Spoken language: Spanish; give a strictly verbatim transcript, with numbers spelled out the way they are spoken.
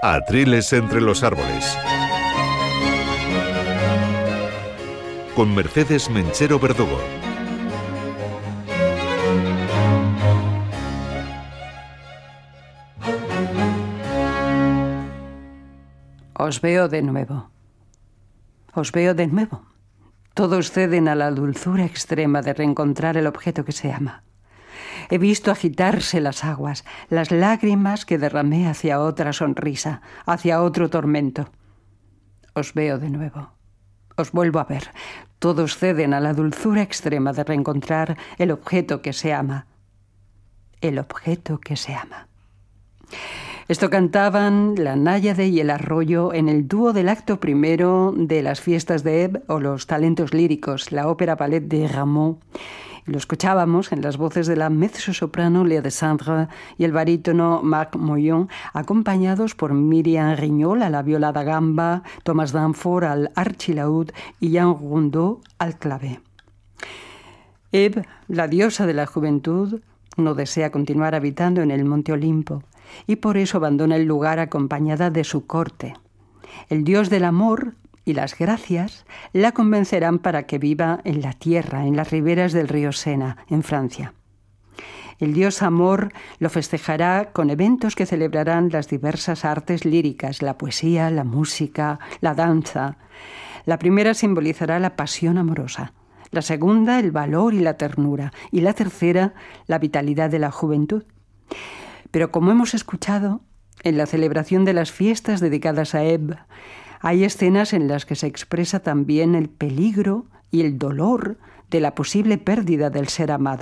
Atriles entre los árboles. Con Mercedes Menchero Verdugo. Os veo de nuevo. Os veo de nuevo. Todos ceden a la dulzura extrema de reencontrar el objeto que se ama. He visto agitarse las aguas, las lágrimas que derramé hacia otra sonrisa, hacia otro tormento. Os veo de nuevo. Os vuelvo a ver. Todos ceden a la dulzura extrema de reencontrar el objeto que se ama. El objeto que se ama. Esto cantaban la Náyade y el Arroyo en el dúo del acto primero de las fiestas de Hebe o los talentos líricos, la ópera ballet de Rameau. Lo escuchábamos en las voces de la mezzosoprano Léa Desandre y el barítono Marc Moyon, acompañados por Myriam Rignol a la viola da gamba, Thomas Danforth al archilaúd y Jean Rondeau al clavé. Hebe, la diosa de la juventud, no desea continuar habitando en el Monte Olimpo y por eso abandona el lugar acompañada de su corte. El dios del amor y las gracias la convencerán para que viva en la tierra, en las riberas del río Sena, en Francia. El dios amor lo festejará con eventos que celebrarán las diversas artes líricas, la poesía, la música, la danza. La primera simbolizará la pasión amorosa, la segunda el valor y la ternura, y la tercera la vitalidad de la juventud. Pero como hemos escuchado, en la celebración de las fiestas dedicadas a Hebe, hay escenas en las que se expresa también el peligro y el dolor de la posible pérdida del ser amado.